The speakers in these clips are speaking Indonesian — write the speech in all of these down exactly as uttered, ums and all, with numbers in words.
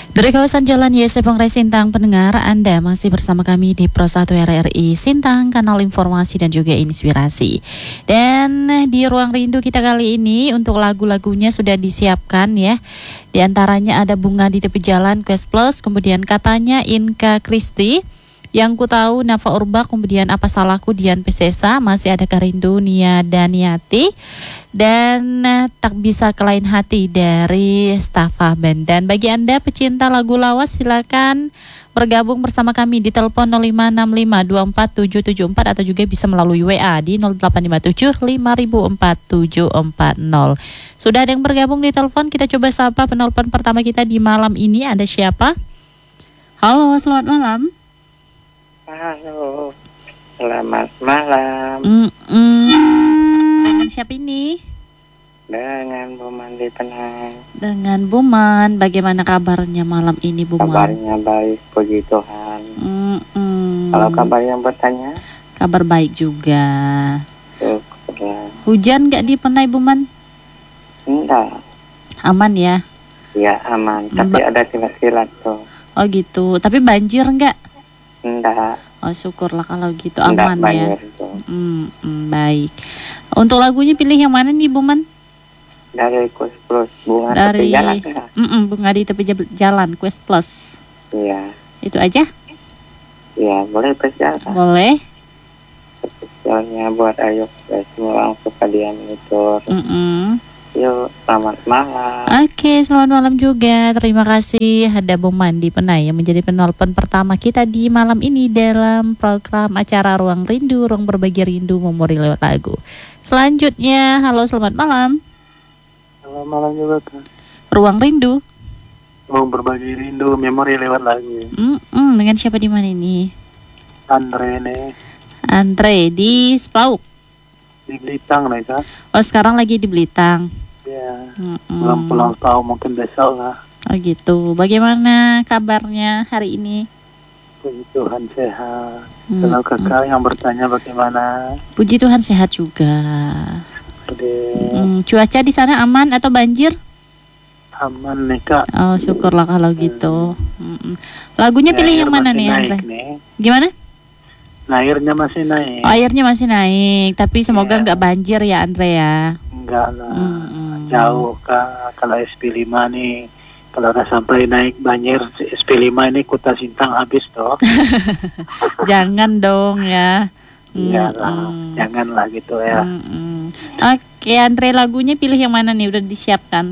Dari kawasan Jalan Y S Bangrai Sintang, pendengar, Anda masih bersama kami di Pro satu R R I Sintang, kanal informasi dan juga inspirasi. Dan di Ruang Rindu kita kali ini untuk lagu-lagunya sudah disiapkan ya. Di antaranya ada Bunga di Tepi Jalan, Quest Plus, kemudian Katanya Inka Kristi, Yang Ku Tahu Nafa Urba, kemudian Apa Salahku Dian Piscesa, masih ada Karindu Nia Daniati, dan eh, Tak Bisa Kelain Hati dari Stafa Band. Dan bagi Anda pecinta lagu lawas, silakan bergabung bersama kami di telepon nol lima enam lima dua empat tujuh tujuh empat atau juga bisa melalui W A di nol delapan lima tujuh lima empat tujuh empat nol. Sudah ada yang bergabung di telepon, kita coba sapa penelpon pertama kita di malam ini. Ada siapa? Halo, selamat malam. Halo, selamat malam. Mm-mm. Dengan siapa ini? Dengan Bu Mandi Tenang. Dengan Buman. Bagaimana kabarnya malam ini, Buman? Kabarnya baik, puji Tuhan. Mm-mm. Kalau kabar yang bertanya? Kabar baik juga. Syukurlah. Hujan nggak di Penai, Buman? Enggak. Aman ya? Ya aman, tapi Ba- ada kilat-kilat tuh. Oh gitu. Tapi banjir nggak? Enggak. Oh syukurlah kalau gitu, Enggak aman ya. banjir tuh. Mm, mm, baik. Untuk lagunya pilih yang mana nih, Buman? Dari Quest Plus, bunga Dari tepi jalan enggak? Mm-mm, Bunga di Tepi Jab- Jalan, Quest Plus. Iya. Itu aja? Iya, boleh persiapan. Boleh. Spesialnya buat Ayu, ya, semua yang suka dia monitor. Mm-mm. Yuk, selamat malam. Oke, selamat malam juga. Terima kasih ada Buman di Penai yang menjadi penelpon pertama kita di malam ini dalam program acara Ruang Rindu, Ruang Berbagi Rindu Memori lewat lagu. Selanjutnya, halo selamat malam. Selamat malam juga, Kak. Ruang Rindu. Mau berbagi rindu memori lewat lagu. Mm-mm, dengan siapa di mana ini? Andre nih Andre di Spauk. di Blitar nih, Kak. Oh, sekarang lagi di Blitar. Ya, Mm-mm. pulang-pulang tahu mungkin besok lah. Oh gitu. Bagaimana kabarnya hari ini? Puji Tuhan sehat. Mm-mm. Kalau kakak yang bertanya bagaimana? Puji Tuhan sehat juga. Jadi Mm, cuaca di sana aman atau banjir? aman nih, Kak. Oh, syukurlah kalau gitu. Mm-mm. Lagunya pilih yang mana nih, Andre? Nih. Gimana? Nah, airnya masih naik. Oh, airnya masih naik, tapi semoga Iya. nggak banjir ya, Andre ya. Enggak lah. Mm-mm. Jauh, Kak. Kalau S P lima nih, kalau udah sampai naik banjir S P lima ini Kuta Sintang habis toh. Jangan dong ya. Iya lah, Mm-mm. janganlah gitu ya. Mm-mm. Oke, Andre, lagunya pilih yang mana nih? Udah disiapkan.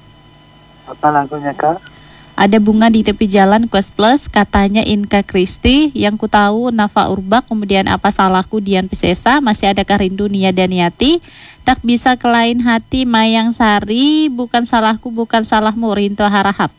Apa lagunya, Kak? Ada Bunga di Tepi Jalan, Quest Plus, Katanya Inka Kristi, Yang Ku Tahu Nafa Urba, kemudian Apa Salahku Dian Piscesa, masih ada Karindu Nia Daniati, Tak Bisa Kelain Hati Mayang Sari, Bukan Salahku Bukan Salahmu Rinto Harahap.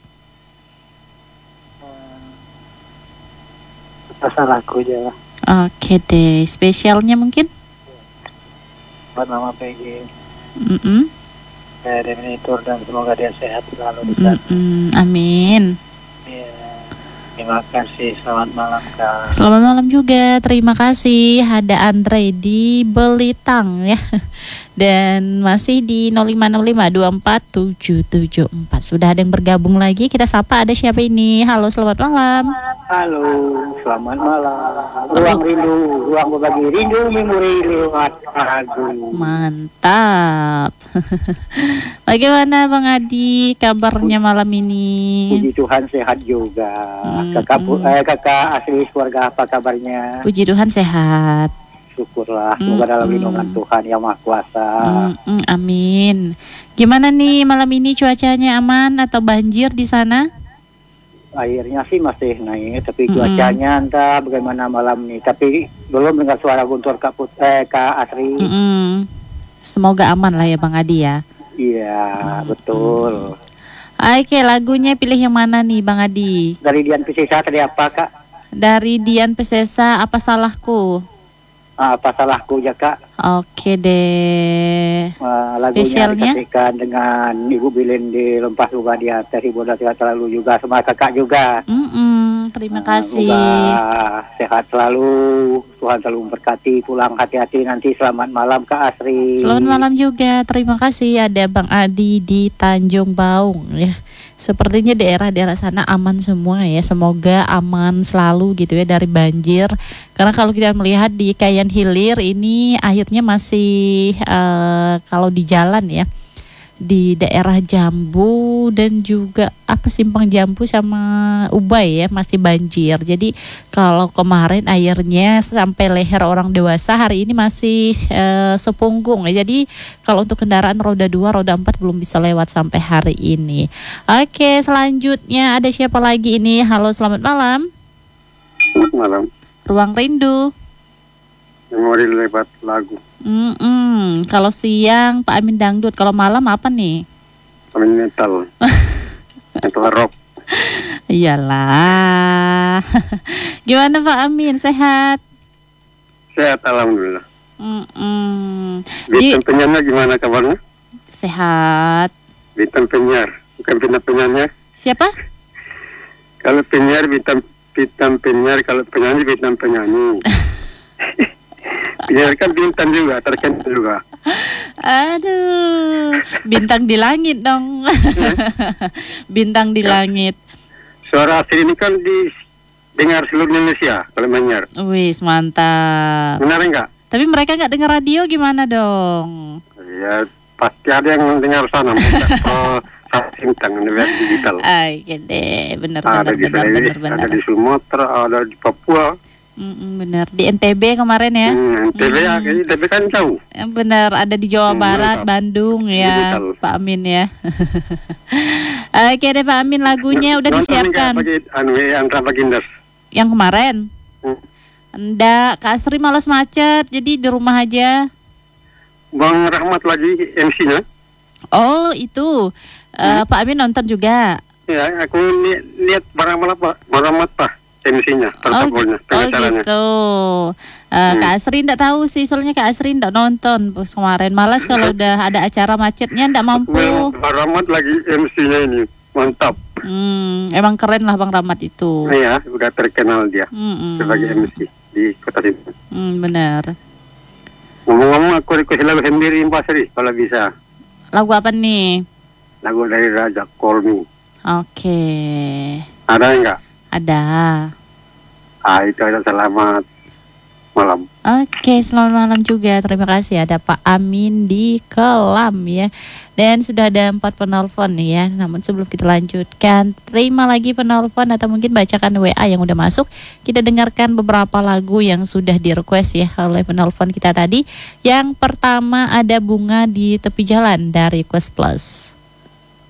Apa salahku aja lah. Oke deh, spesialnya mungkin? Buat Mama Peggy, Mm-mm. dari monitor, dan semoga dia sehat selalu di sana. Mm-mm. Amin. Iya. Terima kasih, selamat malam, Kak. Selamat malam juga, terima kasih. Ada Andre di Belitang ya. Dan masih di nol lima nol lima dua empat tujuh tujuh empat. Sudah ada yang bergabung lagi, kita sapa. Ada siapa ini? Halo, selamat malam. Halo, selamat malam. Ruang rindu, ruang berbagi rindu memori lewat lagu. Mantap. Bagaimana Bang Adi kabarnya malam ini? Puji Tuhan sehat juga. Hmm, Kakak, hmm. eh, kakak asli keluarga apa kabarnya? Puji Tuhan sehat. Syukurlah, semoga Hmm, dalam hmm. lindungan Tuhan yang Maha Kuasa. Mm-mm, amin. Gimana nih malam ini, cuacanya aman atau banjir di sana? Airnya sih masih naik, tapi Mm-mm. cuacanya entah bagaimana malam nih. Tapi belum dengar suara guntur Kak, Put- eh, Kak Asri. Mm-mm. Semoga aman lah ya Bang Adi ya. Iya, Mm-mm. betul. Oke, lagunya pilih yang mana nih Bang Adi? Dari Dian Piscesa tadi apa, Kak? Dari Dian Piscesa, Apa Salahku? Ah, apa salahku ya, Kak? Oke deh. Uh, lagunya Spesialnya? dikasihkan dengan Ibu Bilin di Lempah Luba di atas, Ibu Dah Sehat Selalu juga, sama kakak juga. Mm-mm. terima Nah, kasih. semoga sehat selalu, Tuhan selalu memberkati, pulang hati-hati nanti. Selamat malam Kak Asri. Selamat malam juga, terima kasih. Ada Bang Adi di Tanjung Baung ya. Sepertinya daerah-daerah sana aman semua ya. Semoga aman selalu gitu ya dari banjir. Karena kalau kita melihat di Kayan Hilir ini akhirnya masih uh, kalau di jalan ya, di daerah Jambu dan juga apa Simpang Jambu sama Ubay ya masih banjir. Jadi kalau kemarin airnya sampai leher orang dewasa, hari ini masih e, sepunggung ya. Jadi kalau untuk kendaraan roda dua, roda empat belum bisa lewat sampai hari ini. Oke, selanjutnya ada siapa lagi ini? Halo, selamat malam. Selamat malam. Ruang Rindu. Memori lewat lagu. Mm-mm. Kalau siang Pak Amin dangdut, kalau malam apa nih? Amin metal. Metal rock. Iyalah. Gimana Pak Amin, sehat? Sehat alhamdulillah. Mm-mm. Bintang Di- penyanyi gimana kabarnya? Sehat. Bintang penyiar, bukan bintang penyanyi. Siapa? Kalau penyiar bintang bintang penyiar, kalau penyanyi bintang penyanyi. Penyiar kan bintang juga, terkenal juga. Aduh, bintang di langit dong. Bintang di langit. Suara asli ini kan didengar seluruh Indonesia kalau penyiar. Wis, mantap. Benar enggak? Tapi mereka nggak dengar radio, gimana dong? Ya pasti ada yang dengar sana. Oh, bintang digital. Ay, gede, bener Ada bener di bener Sulawesi, bener bener. ada di Sumatera, ada di Papua. Mm-mm, bener di N T B kemarin ya. Hmm, N T B ya, Hmm. N T B kan jauh. Bener, ada di Jawa Hmm, Barat, mantap. Bandung ya, Digital. Pak Amin ya. Oke deh Pak Amin, lagunya udah Nonton disiapkan. nggak Bagi, anu, eh, Andra Bagindas. Yang kemarin? Hmm. Enggak, Kak Asri malas macet, jadi di rumah aja. Bang Rahmat lagi M C-nya. Oh itu, Eh, Pak Amin nonton juga. Ya, aku li- lihat Bang Rahmat Pak, Bang Rahmat Pak M C-nya, Oh, pertabunya, oh pengacaranya. gitu. Eh, Hmm. Kak Asri enggak tahu sih, soalnya Kak Asri enggak nonton pas kemarin. Malas kalau udah ada acara macetnya enggak mampu. Bang Bang Rahmat lagi M C-nya ini, mantap. Hmm, emang keren lah Bang Rahmat itu. Iya, udah terkenal dia Hmm, sebagai M C di kota sini. hmm, benar. Ngomong-ngomong, aku request lagu sendiri Pak Sri, kalau bisa. Lagu apa nih? Lagu dari Raja, Call Me. Oke, Ada enggak? ada. Ah, itu ada selamat malam. Oke, selamat malam juga. Terima kasih ada Pak Amin di Kelam ya. Dan sudah ada empat penelpon nih ya. Namun sebelum kita lanjutkan, terima lagi penelpon atau mungkin bacakan W A yang udah masuk. Kita dengarkan beberapa lagu yang sudah di-request ya oleh penelpon kita tadi. Yang pertama ada Bunga di Tepi Jalan dari Quest Plus.